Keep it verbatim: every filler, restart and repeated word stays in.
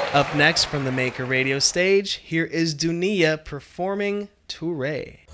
Up next from the Maker Radio stage, here is Dunia performing Touré.